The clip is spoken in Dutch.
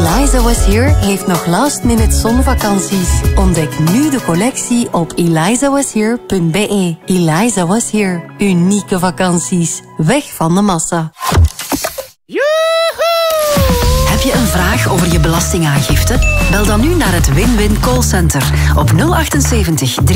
Eliza Was Here heeft nog last-minute zonvakanties. Ontdek nu de collectie op elizawashere.be. Eliza Was Here. Unieke vakanties. Weg van de massa. Heb je een vraag over je belastingaangifte? Bel dan nu naar het Win-Win Callcenter op 078